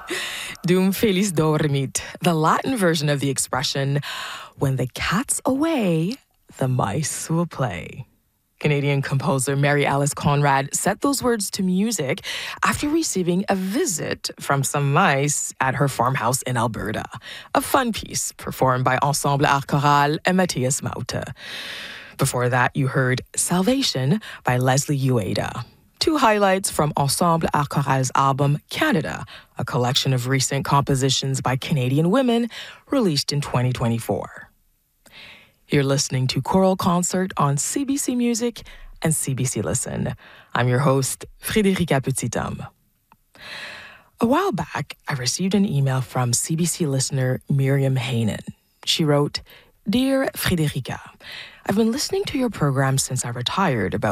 Dum feliz dormit, the Latin version of the expression, when the cat's away, the mice will play. Canadian composer Mary Alice Conrad set those words to music after receiving a visit from some mice at her farmhouse in Alberta. A fun piece performed by Ensemble Art Choral and Matthias Maute. Before that, you heard Salvation by Leslie Ueda. Two highlights from Ensemble Art Choral's album Canada, a collection of recent compositions by Canadian women released in 2024. You're listening to Choral Concert on CBC Music and CBC Listen. I'm your host, Frédérica Petit-Homme. A while back, I received an email from CBC listener Miriam Haynen. She wrote, "Dear Frédérica, I've been listening to your program since I retired about